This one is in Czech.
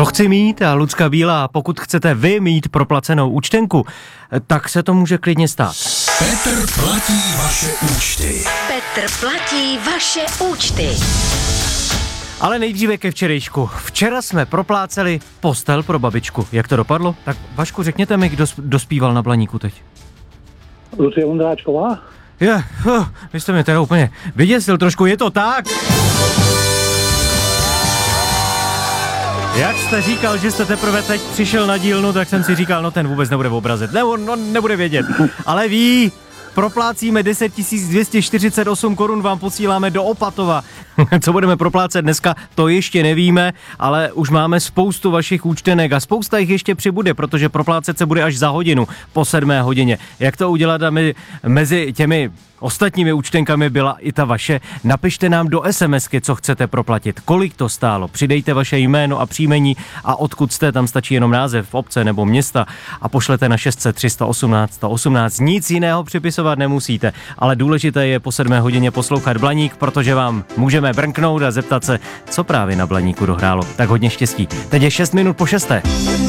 chci mít a Lucka Bílá, pokud chcete vy mít proplacenou účtenku, tak se to může klidně stát. Petr platí vaše účty. Petr platí vaše účty. Ale nejdříve ke včerejšku. Včera jsme propláceli postel pro babičku. Jak to dopadlo? Tak Vašku, řekněte mi, kdo dospíval na Blaníku teď. Lucie Vondráčková? Vy jste mě teda úplně vyděsil trošku, je to tak? Jak jste říkal, že jste teprve teď přišel na dílnu, tak jsem si říkal, no ten vůbec nebude v obraze. Nebude vědět. Ale ví, proplácíme 10 248 korun, vám posíláme do Opatova. Co budeme proplácet dneska, to ještě nevíme, ale už máme spoustu vašich účtenek a spousta jich ještě přibude, protože proplácet se bude až za hodinu, po 7 hodině. Jak to udělat, aby mezi těmi ostatními účtenkami byla i ta vaše? Napište nám do SMSky, co chcete proplatit, kolik to stálo, přidejte vaše jméno a příjmení a odkud jste, tam stačí jenom název obce nebo města a pošlete na 600 318 118. Nic jiného připisovat nemusíte, ale důležité je po 7 hodině poslouchat Blaník, protože vám můžeme brnknout a zeptat se, co právě na Blaníku dohrálo. Tak hodně štěstí. Teď je 6 minut po 6.